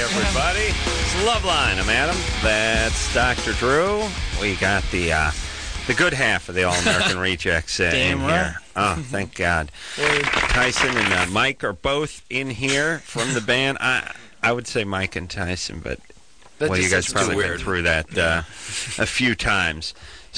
everybody. It's Loveline. I'm Adam. That's Dr. Drew. We got the good half of the All-American Rejects in here. Oh, thank God. Tyson and Mike are both in here from the band. I would say Mike and Tyson, but well, you guys probably been through that a few times.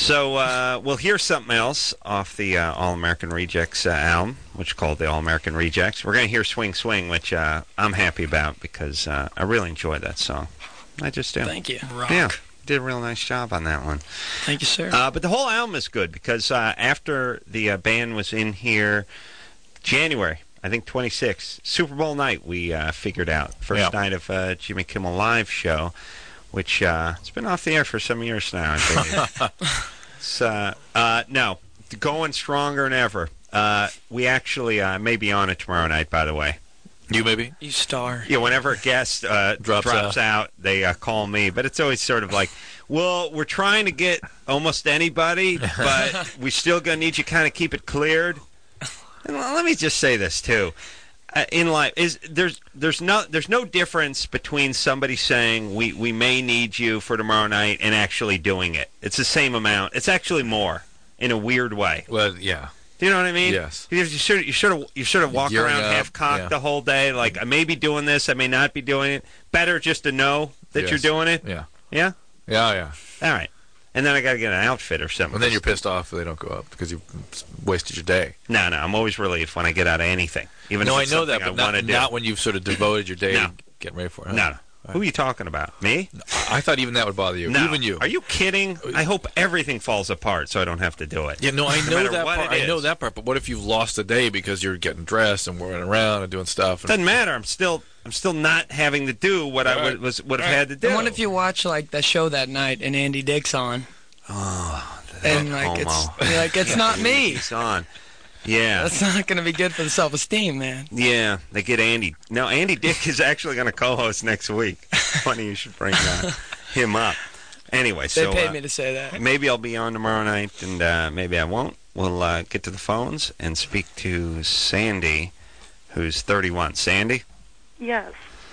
So we'll hear something else off the All-American Rejects album, which is called the All-American Rejects. We're going to hear Swing Swing, which I'm happy about because I really enjoy that song. I just do. Thank you. Rock. Yeah, did a real nice job on that one. Thank you, sir. But the whole album is good because after the band was in here January, I think 26th, Super Bowl night, we figured out. First night of Jimmy Kimmel Live show, which it's been off the air for some years now, I believe. It's, no, going stronger than ever. We actually may be on it tomorrow night, by the way. You maybe? You star. Yeah, whenever a guest drops out, they call me. But it's always sort of like, well, we're trying to get almost anybody, but we still going to need you to kind of keep it cleared. And let me just say this, too. In life, there's no difference between somebody saying we may need you for tomorrow night and actually doing it. It's the same amount. It's actually more in a weird way. Well, yeah. Do you know what I mean? Yes. Because you should have walked around half-cocked the whole day, like I may be doing this, I may not be doing it. Better just to know that you're doing it. Yeah. Yeah? Yeah. All right. And then I got to get an outfit or something. And then you're pissed off if they don't go up because you wasted your day. No, I'm always relieved when I get out of anything. Even if it's I know that, but not when you've sort of devoted your day to getting ready for it. Huh? No. Who are you talking about? Me? I thought even that would bother you. No. Even you. Are you kidding? I hope everything falls apart so I don't have to do it. Yeah, no, I know that part. I know that part. But what if you've lost a day because you're getting dressed and running around and doing stuff? Doesn't matter. I'm still not having to do what I would have had to do. And what if you watch like the show that night and Andy Dick's on? Oh, and like it's not me. He's on. Yeah. That's not going to be good for the self-esteem, man. Yeah, they get Andy. No, Andy Dick is actually going to co-host next week. Funny you should bring him up. Anyway, they paid me to say that. Maybe I'll be on tomorrow night, and maybe I won't. We'll get to the phones and speak to Sandy, who's 31. Sandy? Yes.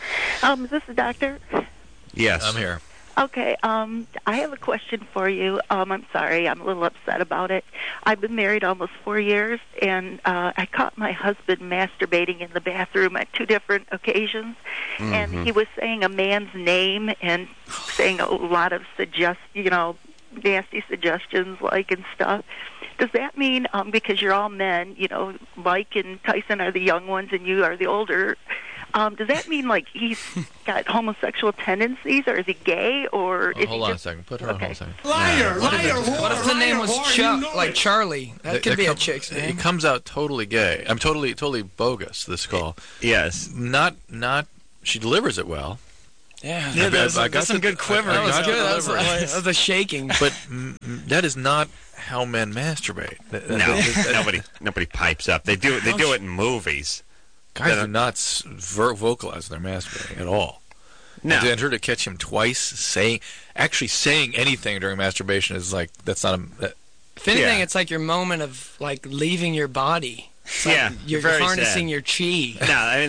Is this the doctor? Yes. I'm here. Okay, I have a question for you. I'm sorry, I'm a little upset about it. I've been married almost 4 years, and I caught my husband masturbating in the bathroom at 2 different occasions, and he was saying a man's name and saying a lot of nasty suggestions like and stuff. Does that mean, because you're all men, Mike and Tyson are the young ones and you are the older, does that mean like he's got homosexual tendencies, or is he gay, or is hold on a second. Put her on hold a second. Liar! What if the name was Chuck, like Charlie? That could be a chick's name. It comes out totally gay. I'm totally bogus, this call. Yes. Not. She delivers it well. Yeah, I got some good quivering. That was good. That was a shaking. But that is not how men masturbate. No, nobody pipes up. They do it in movies. Guys do not vocalize when they're masturbating at all. No. And her to catch him twice saying anything during masturbation is like, that's not a... If anything, it's like your moment of like leaving your body. Like you're harnessing your chi. No, I mean,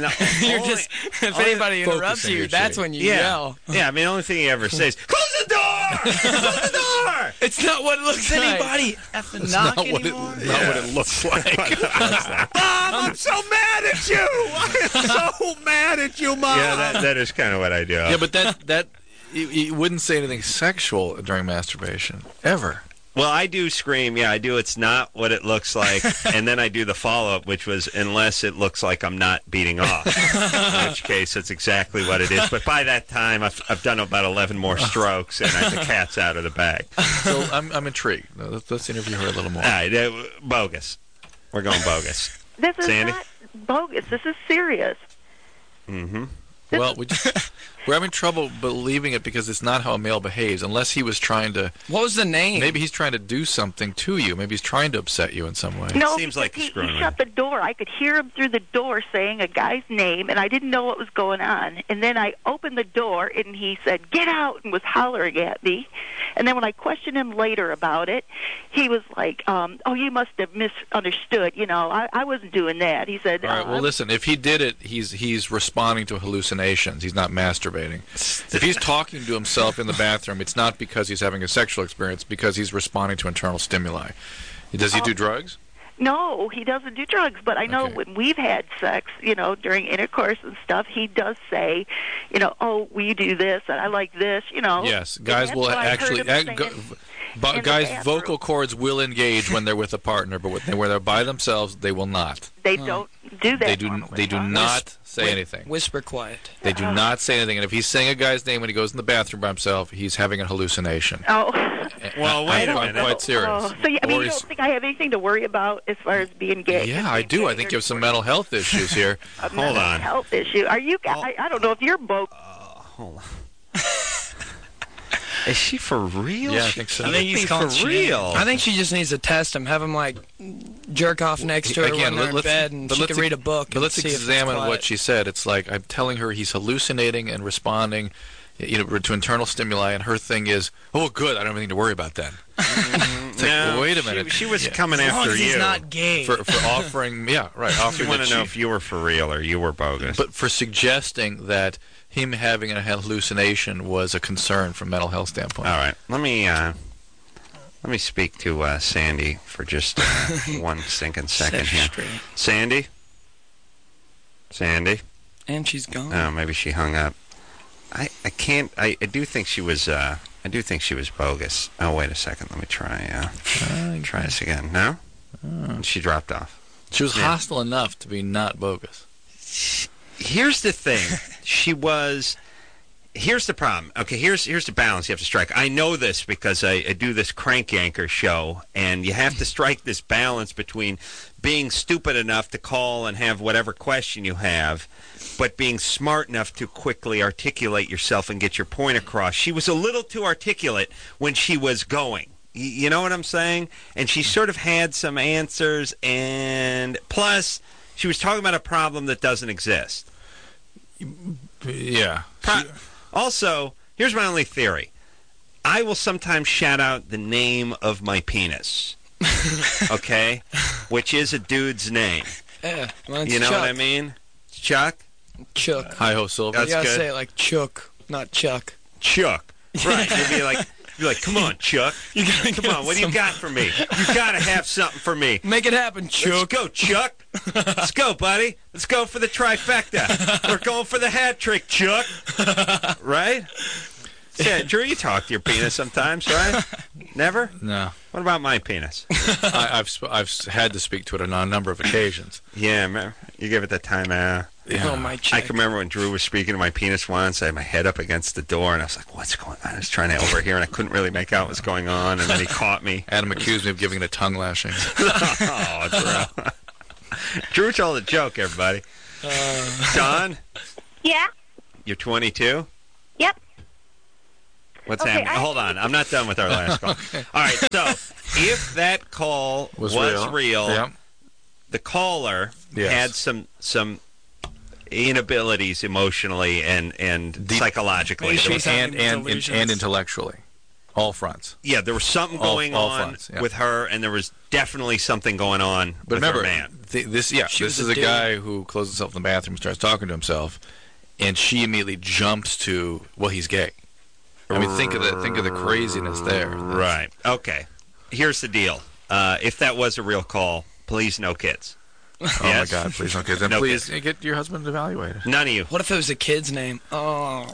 if anybody interrupts you, that's when you yell. Yeah, I mean, the only thing he ever says, close the door! Close the door! It's not what it looks like. Anybody effing knock anymore? Not what it looks like. Mom, I'm so mad at you! I'm so mad at you, Mom! Yeah, that is kind of what I do. Yeah, but that you wouldn't say anything sexual during masturbation, ever. Well, I do scream, I do. It's not what it looks like. And then I do the follow-up, which was, unless it looks like I'm not beating off. In which case, that's exactly what it is. But by that time, I've done about 11 more strokes, and the cat's out of the bag. So I'm intrigued. Let's interview her a little more. All right, bogus. We're going bogus. This is Sandy? not bogus. This is serious. Mm-hmm. Well, we're having trouble believing it because it's not how a male behaves, unless he was trying to... What was the name? Maybe he's trying to do something to you. Maybe he's trying to upset you in some way. No, seems like he shut the door. I could hear him through the door saying a guy's name, and I didn't know what was going on. And then I opened the door, and he said, "Get out," and was hollering at me. And then when I questioned him later about it, he was like, "Oh, you must have misunderstood. I wasn't doing that." He said... All right, well, listen, if he did it, he's responding to a hallucination. hallucinations. He's not masturbating. If he's talking to himself in the bathroom, it's not because he's having a sexual experience, because he's responding to internal stimuli. Does he do drugs? No, he doesn't do drugs, but I know when we've had sex, during intercourse and stuff, he does say, oh, we do this, and I like this, Yes, guys will actually... Guys' vocal cords will engage when they're with a partner, but when they're by themselves, they will not. They don't do that. They do not say anything. Whisper quiet. They do not say anything. And if he's saying a guy's name when he goes in the bathroom by himself, he's having a hallucination. Oh. Well, wait a minute. I'm quite serious. Oh. So, you don't think I have anything to worry about as far as being gay? Yeah, I do. I think you have some mental health issues here. Hold on. Health issue. Are you guys? I don't know if you're both. Hold on. Is she for real? Yeah, I think so. I think he's for real. I think she just needs to test him, have him jerk off next to her when they're in bed, and she can read a book. But let's examine what she said. It's like I'm telling her he's hallucinating and responding, to internal stimuli, and her thing is, oh, good, I don't have anything to worry about then. It's like, well, wait a minute. She was coming after you. He's not gay. For offering, offering. You want to know if you were for real or you were bogus. But for suggesting that him having a hallucination was a concern from a mental health standpoint. All right, let me speak to Sandy for just one stinking second here. Sandy, and she's gone. Oh, maybe she hung up. I can't. I do think she was. I do think she was bogus. Oh, wait a second. Let me try. Try this again. No. She dropped off. She was hostile enough to be not bogus. Here's the thing. Here's the problem. Okay, here's the balance you have to strike. I know this because I do this crank yanker show, and you have to strike this balance between being stupid enough to call and have whatever question you have, but being smart enough to quickly articulate yourself and get your point across. She was a little too articulate when she was going. You know what I'm saying? And she sort of had some answers, and plus, she was talking about a problem that doesn't exist. Yeah. Also, here's my only theory. I will sometimes shout out the name of my penis, okay? Which is a dude's name. Yeah, you know Chuck. what I mean? Chuck? Chuck. Hi-ho, Silver. You gotta say it like Chuck, not Chuck. Chuck. Right. You'd be like, come on, Chuck. Come on, what do you got for me? You gotta have something for me. Make it happen, Chuck. Let's go, Chuck. Let's go, buddy. Let's go for the trifecta. We're going for the hat trick, Chuck. Right? Yeah, Drew, you talk to your penis sometimes, right? Never? No. What about my penis? I've had to speak to it on a number of occasions. Yeah, remember? You gave it that time. Yeah. Oh, my I can remember when Drew was speaking to my penis once. I had my head up against the door, and I was like, what's going on? I was trying to overhear, and I couldn't really make out what was going on, and then he caught me. Adam accused me of giving it a tongue lashing. Oh, Drew. Drew told a joke, everybody. Don? Yeah? You're 22? Yep. What's happening? Hold on. I'm not done with our last call. All right, so if that call was real yep. The caller had some inabilities emotionally and psychologically. And intellectually. All fronts. Yeah, there was something going on with her, and there was definitely something going on with her man. This is a guy who closes himself in the bathroom and starts talking to himself, and she immediately jumps to, well, he's gay. I mean, think of the craziness there. Right. Okay. Here's the deal. If that was a real call, please no kids. Oh, yes? My God, please no kids. And no please get your husband evaluated. None of you. What if it was a kid's name? Oh,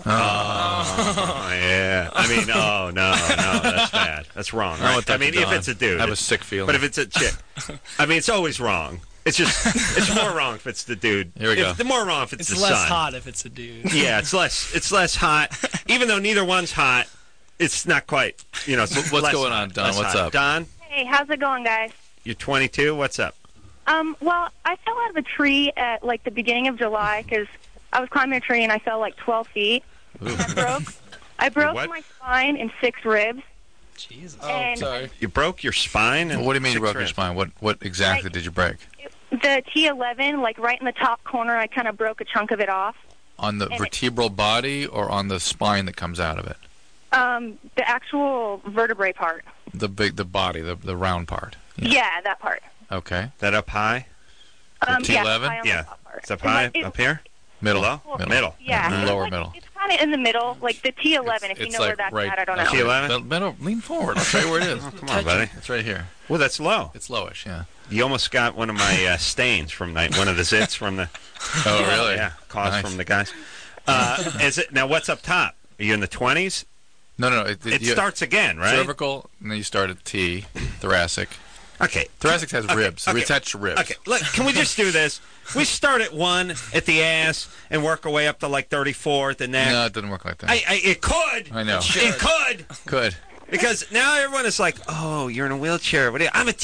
yeah. I mean, no, that's bad. That's wrong, right? I mean, if it's a dude. I have a sick feeling. But if it's a chick, I mean, it's always wrong. It's more wrong if it's the dude. Here we go. The more wrong if it's the son. It's less hot if it's a dude. Yeah, it's less hot. Even though neither one's hot, it's not quite, It's what's going on, Don? What's up? Don? Hey, how's it going, guys? You're 22. What's up? Well, I fell out of a tree at, the beginning of July because I was climbing a tree and I fell, 12 feet. I broke my spine and 6 ribs. Jesus. Oh, sorry. You broke your spine? And what do you mean you broke your spine? What exactly did you break? The T11, right in the top corner, I kind of broke a chunk of it off. On the vertebral body or on the spine that comes out of it? The actual vertebrae part. The body, the round part. Yeah, that part. Okay. That up high? T11? Yeah. It's up high? Up here? Middle. Middle. Yeah. Lower like, middle. It's kind of in the middle, like the T11, if you know where that's at, I don't know. T11? Middle, lean forward. I'll tell you where it is. Come on, buddy. It's right here. Well, that's low. It's lowish, yeah. You almost got one of my stains from one of the zits from the... Oh, really? Yeah, caused Nice. from the guys. Is it now? What's up top? Are you in the 20s? No. It starts again, right? Cervical, and then you start at T, thoracic. Okay. Thoracic has ribs. Okay. We attach to ribs. Okay, look, can we just do this? We start at 1 at the ass and work our way up to like 34 at the neck. No, it doesn't work like that. It could. I know. It could. Could. Because now everyone is like, oh, you're in a wheelchair. I'm a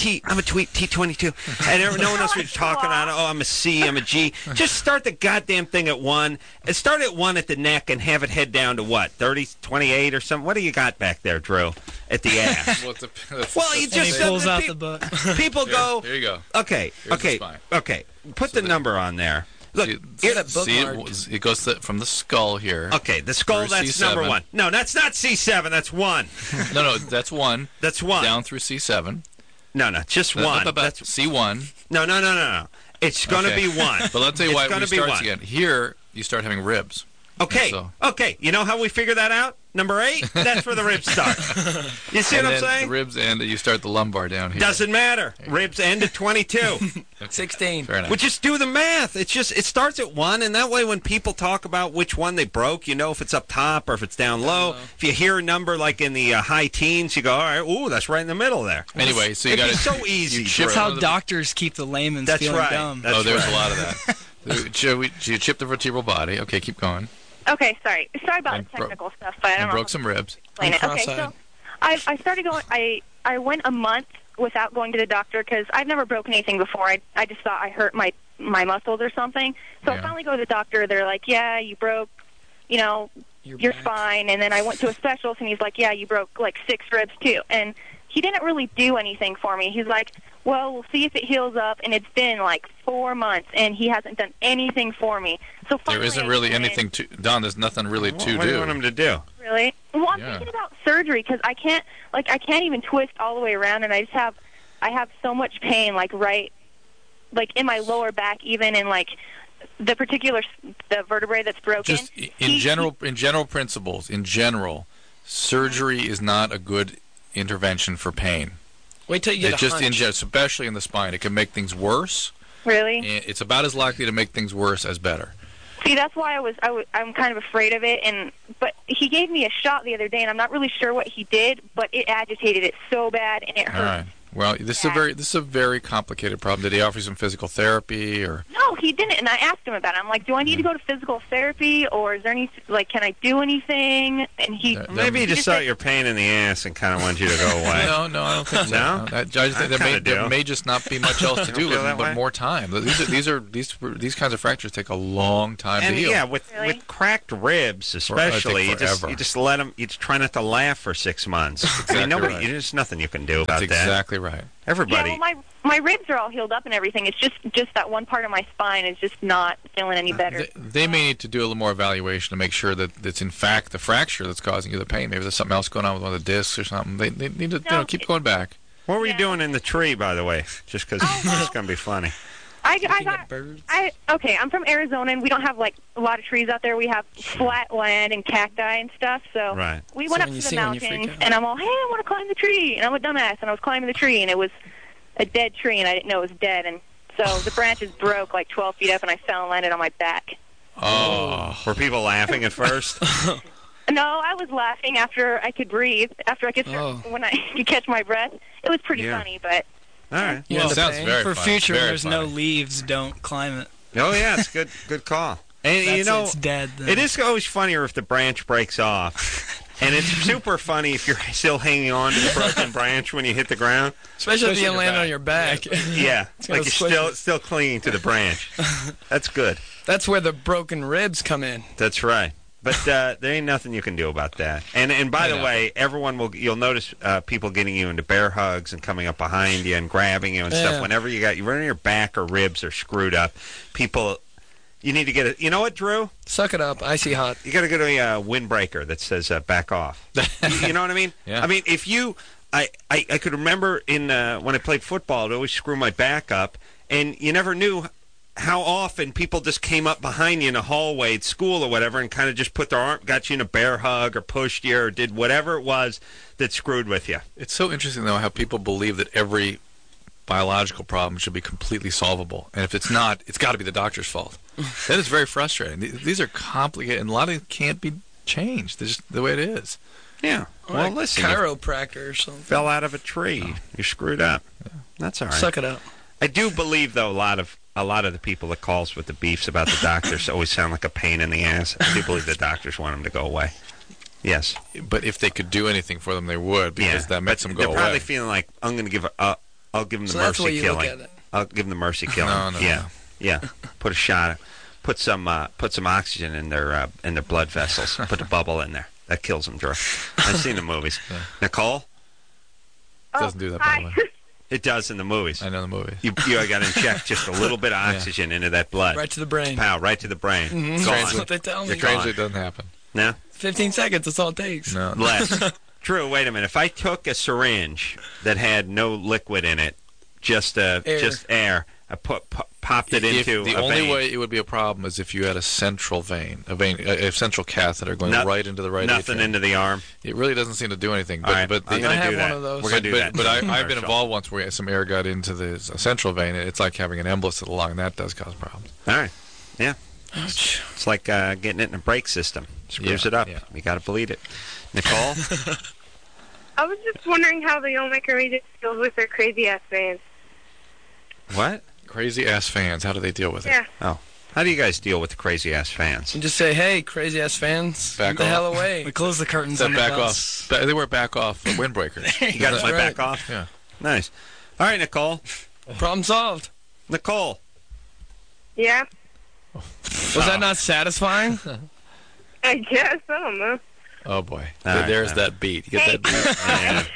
T22. And no one else was talking about, oh, I'm a C, I'm a G. Just start the goddamn thing at 1. And start at 1 at the neck and have it head down to what, 30, 28 or something? What do you got back there, Drew, at the ass? Well, you just... And he pulls out the butt. People go... Here you go. Okay, Here's the spine. okay. Put the number on there. Look, it goes from the skull here. Okay, the skull, through that's C7. number 1. No, that's not C7, that's 1. No, that's 1. That's 1. Down through C7. No, just 1. That's C1. No. It's going to be 1. But let's tell you why it starts 1. again. Here, you start having ribs. Okay, okay. You know how we figure that out? Number 8, that's where the ribs start. You see what I'm saying? The ribs end, you start the lumbar down here. Doesn't matter. Ribs end at 22. 16. Fair enough. We just do the math. It starts at 1, and that way when people talk about which one they broke, you know if it's up top or if it's down low. If you hear a number like in the high teens, you go, all right, ooh, that's right in the middle there. Anyway, so you got It's so easy. That's how doctors keep the layman feeling dumb. That's there's right. a lot of that. So you chip the vertebral body. Okay, keep going. Okay, sorry about the technical stuff, but I don't know. Broke some ribs. Explain it. Okay, so I started going. I went a month without going to the doctor because I've never broken anything before. I just thought I hurt my muscles or something. So I finally go to the doctor. They're like, "Yeah, you broke, your spine." And then I went to a specialist, and he's like, "Yeah, you broke like 6 ribs too." And he didn't really do anything for me. He's like, well, we'll see if it heals up, and it's been like 4 months, and he hasn't done anything for me. So there isn't really anything to... Don, there's nothing really to do. What do you want him to do? Really? Well, I'm thinking about surgery, because I can't even twist all the way around, and I have so much pain, like in my lower back even, and like the vertebrae that's broken. Just in general principles, surgery is not a good intervention for pain. Wait till you get a hunch. Especially in the spine, it can make things worse. Really? And it's about as likely to make things worse as better. See, that's why I'm kind of afraid of it. But he gave me a shot the other day, and I'm not really sure what he did, but it agitated it so bad, and it hurt. All right. Well, this is a very complicated problem. Did he offer you some physical therapy or? No, he didn't. And I asked him about it. I'm like, do I need to go to physical therapy, or is there any can I do anything? And maybe he just saw your pain in the ass and kind of wanted you to go away. No, I don't think so. No? I just think there may just not be much else to do with them, but more time. These kinds of fractures take a long time to heal. Yeah, with cracked ribs especially, you just let them. You just try not to laugh for 6 months. There's nothing you can do about that. That's exactly right. Everybody. Yeah, well, my ribs are all healed up and everything. It's just that one part of my spine is just not feeling any better. They may need to do a little more evaluation to make sure that it's in fact the fracture that's causing you the pain. Maybe there's something else going on with one of the discs or something. They need to keep going back. What were you doing in the tree, by the way? Just because it's going to be funny. I'm from Arizona, and we don't have like a lot of trees out there. We have flat land and cacti and stuff. So we went up to the mountains, and I'm all, hey, I want to climb the tree. And I'm a dumbass, and I was climbing the tree, and it was a dead tree, and I didn't know it was dead. And so the branches broke like 12 feet up, and I fell and landed on my back. Oh. Were people laughing at first? No, I was laughing after I could breathe, when I could catch my breath. It was pretty funny, but... All right. Well, it sounds very For funny. future, very there's funny. no leaves, don't climb it. Oh, yeah, it's good call. And it's dead, then. It is always funnier if the branch breaks off. And it's super funny if you're still hanging on to the broken branch when you hit the ground. Especially if you land on your back. Yeah, like you're still clinging to the branch. That's good. That's where the broken ribs come in. That's right. But there ain't nothing you can do about that. And by the way, you'll notice people getting you into bear hugs and coming up behind you and grabbing you and stuff. Whenever you're on your back or ribs are screwed up, you need to get you know what, Drew? Suck it up, icy hot. You got to go to a windbreaker that says back off. You know what I mean? Yeah. I mean, if you, I could remember when I played football, I'd always screw my back up, and you never knew how often people just came up behind you in a hallway at school or whatever and kind of just put their arm, got you in a bear hug or pushed you or did whatever it was that screwed with you. It's so interesting, though, how people believe that every biological problem should be completely solvable. And if it's not, it's got to be the doctor's fault. That is very frustrating. These are complicated, and a lot of it can't be changed. It's just the way it is. Yeah. Well, listen. Chiropractor or something. Fell out of a tree. You're screwed up. Yeah. That's all right. Suck it up. I do believe, though, a lot of the people that calls with the beefs about the doctors always sound like a pain in the ass. I do believe the doctors want them to go away. Yes. But if they could do anything for them, they would, because that makes them go away. They're probably feeling like, I'm going to give I'll give them the mercy killing. I'll give them the mercy killing. Yeah. Put a shot. Put some oxygen in their blood vessels. Put a bubble in there. That kills them, Drew. I've seen the movies. Yeah. Nicole? It doesn't do that, by the way. It does in the movies. I know the movies. You got to inject just a little bit of oxygen into that blood. Right to the brain. Pow, right to the brain. Mm-hmm. That's what they tell me. Strangely, it doesn't happen. No? 15 seconds, that's all it takes. No. Less. Drew, wait a minute. If I took a syringe that had no liquid in it, just air, I popped it into the only way it would be a problem is if you had a central vein, a central catheter going right into the right nothing atrium. into the arm. It really doesn't seem to do anything. But, all right, but I'm going to do that. One of those. We're going to do that. But I've been involved once where some air got into the central vein. It's like having an embolus of the lung, and that does cause problems. All right. Yeah. Ouch. It's like getting it in a brake system. Screws it up. Yeah. You got to bleed it. Nicole? I was just wondering how the All-American Rejects deals with their crazy-ass fans. What? Crazy-ass fans. How do they deal with it? Yeah. Oh. How do you guys deal with the crazy-ass fans? You just say, hey, crazy-ass fans, back get the off. hell away. We close the curtains on the back bus. off. They wear back off windbreakers. You got my back off? Yeah. Nice. All right, Nicole. Problem solved. Nicole. Yeah? Was that not satisfying? I guess. I don't know. Oh, boy. There's that beat. You get that beat?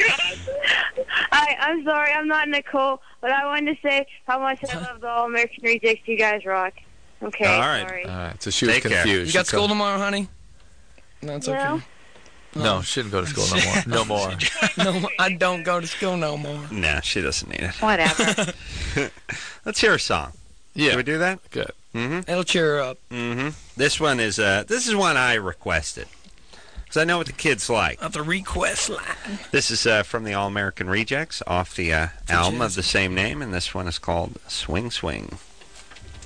I'm sorry, I'm not Nicole, but I wanted to say how much I love the All-American Rejects. You guys rock. Okay, all right. sorry. All right, so she was Take care. confused. You got school tomorrow, honey? No, it's okay. No, she didn't go to school no more. No more. No, I don't go to school no more. Nah, she doesn't need it. Whatever. Let's hear a song. Yeah. Can we do that? Good. Mm-hmm. It'll cheer her up. Mm-hmm. This one is one I requested. Because I know what the kids like. Off the request line. This is from the All-American Rejects off the album of the same name, and this one is called Swing Swing.